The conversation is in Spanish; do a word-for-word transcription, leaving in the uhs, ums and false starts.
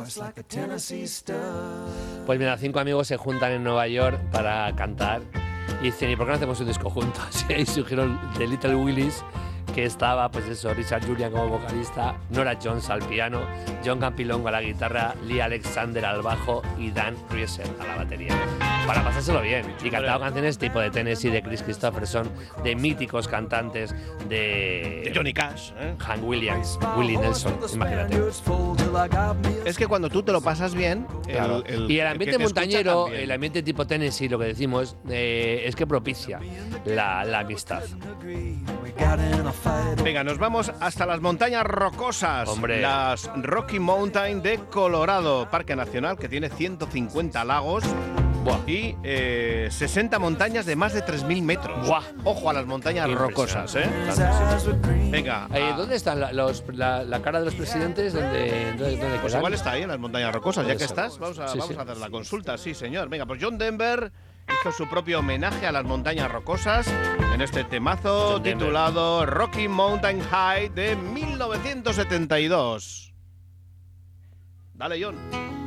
Pues mira, cinco amigos se juntan en Nueva York para cantar y dicen, ¿y por qué no hacemos un disco juntos? Y ahí surgió The Little Willis, que estaba, pues eso, Richard Julian como vocalista, Nora Jones al piano, John Campilongo a la guitarra, Lee Alexander al bajo y Dan Riesen a la batería. Para pasárselo bien. Y cantaba canciones tipo de Tennessee, de Chris Christopherson, de míticos cantantes, de... de Johnny Cash, ¿eh? Hank Williams, Willie Nelson, imagínate. Es que cuando tú te lo pasas bien... El, Claro. el, y el ambiente el montañero, el ambiente tipo Tennessee, lo que decimos, eh, es que propicia la, la amistad. Venga, nos vamos hasta las montañas rocosas. Hombre. Las Rocky Mountain de Colorado, parque nacional que tiene ciento cincuenta lagos. Buah. Y eh, sesenta montañas de más de tres mil metros. Buah. Ojo a las montañas rocosas, ¿eh? Venga. Eh, a- ¿Dónde están la, los, la, la cara de los presidentes? ¿Dónde, dónde, dónde Pues quedan? igual está ahí en las montañas rocosas, ya Puede que ser. estás. Vamos a, Sí, vamos sí. a hacer la consulta, sí, señor. Venga, pues John Denver hizo su propio homenaje a las montañas rocosas en este temazo John Denver. titulado Rocky Mountain High de mil novecientos setenta y dos. Dale, John.